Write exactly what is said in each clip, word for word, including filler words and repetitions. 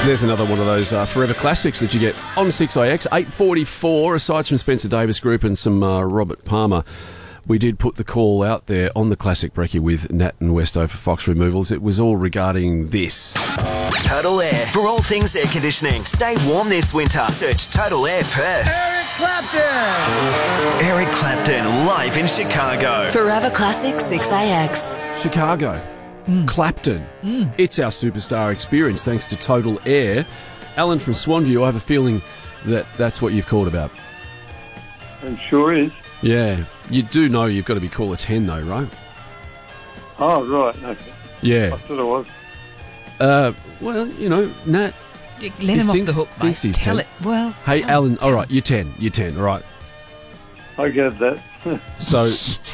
There's another one of those uh, forever classics that you get on six A X. eight forty-four, aside from Spencer Davis Group and some uh, Robert Palmer, we did put the call out there on the Classic Brekkie with Nat and Westo for Fox Removals. It was all regarding this. Total Air. For all things air conditioning, stay warm this winter. Search Total Air Perth. Eric Clapton! Eric Clapton, live in Chicago. Forever Classic six A X. Chicago. Mm. Clapton. Mm. It's our superstar experience thanks to Total Air. Alan from Swanview, I have a feeling that that's what you've called about. It sure is. Yeah. You do know you've got to be caller ten though, right? Oh, right. Okay. Yeah. I thought it was. Uh, well, you know, Nat... You let him thinks, off the hook, thinks mate. he's Tell ten. it. Well... Hey, tell, Alan, tell all right, you're ten. You're ten, all right. I get that. So...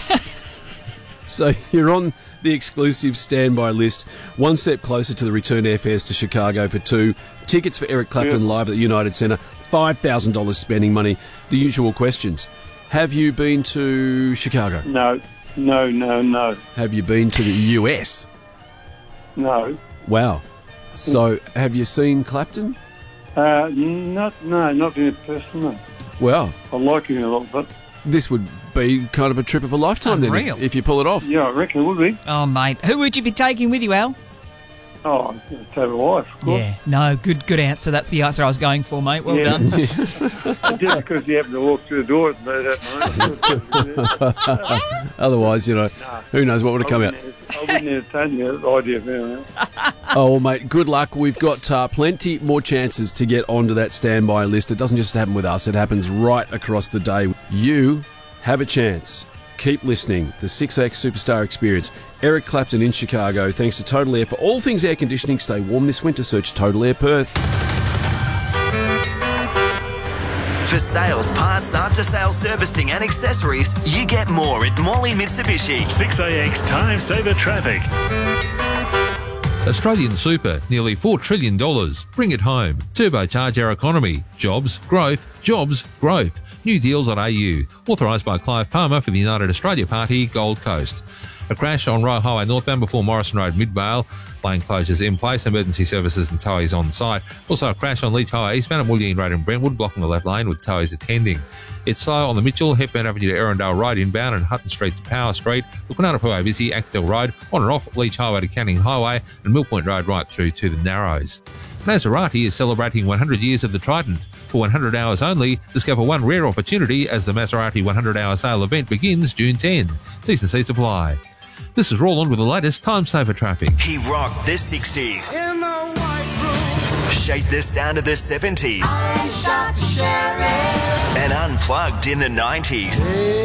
so you're on the exclusive standby list, one step closer to the return airfares to Chicago for two, tickets for Eric Clapton yeah. live at the United Centre, five thousand dollars spending money, the usual questions. Have you been to Chicago? No, no, no, no. Have you been to the U S? No. Wow. So, have you seen Clapton? Uh, not, no, not in person, no. Wow. I like him a lot, but... This would be kind of a trip of a lifetime then, if, if you pull it off. Yeah, I reckon it would be. Oh, mate. Who would you be taking with you, Al? Oh, I'm going to take a wife, of course. Yeah, no, good good answer. That's the answer I was going for, mate. Well Yeah. done. Just because you happen to walk through the door at that Otherwise, you know, Nah. who knows what would have come out. I wouldn't entertain the idea of him. Oh, well, mate, good luck. We've got uh, plenty more chances to get onto that standby list. It doesn't just happen with us. It happens right across the day. You have a chance. Keep listening. The six X Superstar Experience. Eric Clapton in Chicago. Thanks to Total Air. For all things air conditioning, stay warm this winter. Search Total Air Perth. For sales, parts, after-sales servicing and accessories, you get more at Morley Mitsubishi. six A X Time Saver Traffic. Australian Super, nearly four trillion dollars. Bring it home. Turbocharge our economy. Jobs, growth, jobs, growth. new deal dot a u. Authorised by Clive Palmer for the United Australia Party, Gold Coast. A crash on Royal Highway northbound before Morrison Road, Midvale. Lane closures in place, emergency services and towies on site. Also a crash on Leach Highway eastbound at Mullion Road in Brentwood, blocking the left lane with towies attending. It's slow on the Mitchell, Hepburn Avenue to Erindale Road inbound and Hutton Street to Power Street. The Kwinana Freeway busy, Axtell Road, on and off Leach Highway to Canning Highway and Mill Point Road right through to the Narrows. Maserati is celebrating one hundred years of the Trident. For one hundred hours only, discover one rare opportunity as the Maserati one hundred hour sale event begins June tenth. T's and C's apply. This is Roland with the latest Time Saver traffic. He rocked the sixties. In the white room. Shaped the sound of the seventies. I shot the sheriff. And unplugged in the nineties.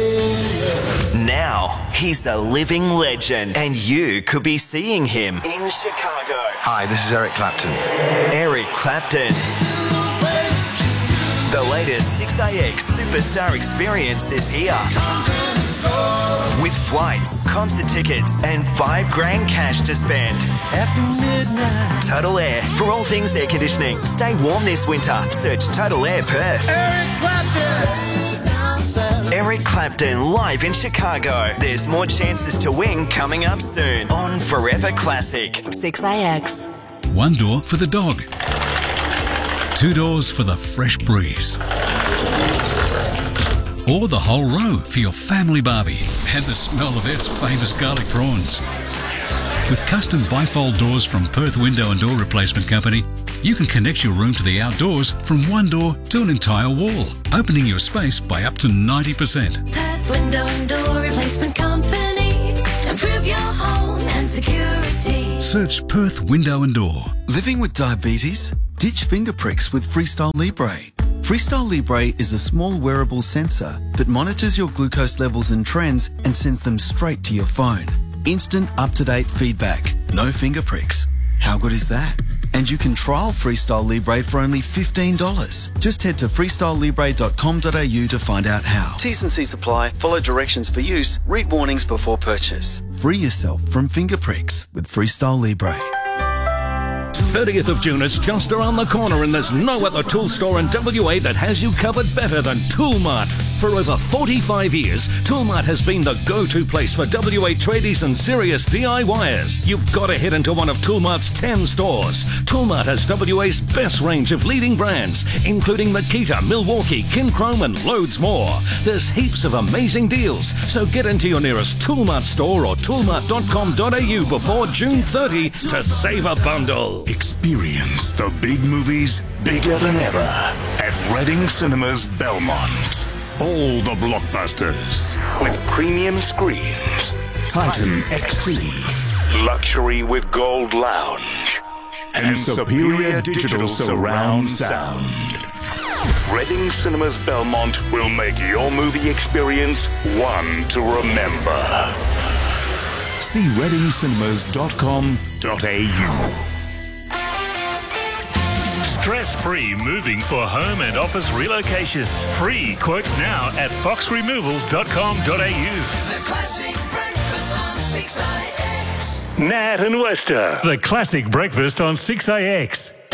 Now, he's a living legend, and you could be seeing him in Chicago. Hi, this is Eric Clapton. Eric Clapton. The latest six A X Superstar Experience is here. With flights, concert tickets, and five grand cash to spend. After midnight. Total Air. For all things air conditioning, stay warm this winter. Search Total Air Perth. Eric Clapton. Eric Clapton live in Chicago. There's more chances to win coming up soon on Forever Classic. six A X. One door for the dog. Two doors for the fresh breeze. Or the whole row for your family barbie and the smell of its famous garlic prawns. With custom bifold doors from Perth Window and Door Replacement Company, you can connect your room to the outdoors from one door to an entire wall, opening your space by up to ninety percent. Perth Window and Door Replacement Company. Improve your home and security. Search Perth Window and Door. Living with diabetes? Ditch finger pricks with Freestyle Libre. Freestyle Libre is a small wearable sensor that monitors your glucose levels and trends and sends them straight to your phone. Instant, up-to-date feedback. No finger pricks. How good is that? And you can trial Freestyle Libre for only fifteen dollars. Just head to freestyle libre dot com dot a u to find out how. T's and C's apply. Follow directions for use. Read warnings before purchase. Free yourself from finger pricks with Freestyle Libre. thirtieth of June is just around the corner and there's no other tool store in W A that has you covered better than Toolmart. For over forty-five years, Toolmart has been the go-to place for W A tradies and serious DIYers. You've got to head into one of Toolmart's ten stores. Toolmart has W A's best range of leading brands, including Makita, Milwaukee, Kinchrome and loads more. There's heaps of amazing deals, so get into your nearest Toolmart store or toolmart dot com dot a u before June thirtieth to save a bundle. Experience the big movies bigger than ever at Reading Cinemas Belmont. All the blockbusters with premium screens, Titan X C, luxury with gold lounge, and superior digital surround sound. Reading Cinemas Belmont will make your movie experience one to remember. See reading cinemas dot com dot a u. Stress-free moving for home and office relocations. Free quotes now at fox removals dot com dot a u. The classic breakfast on six I X. Nat and Wester. The classic breakfast on six A X.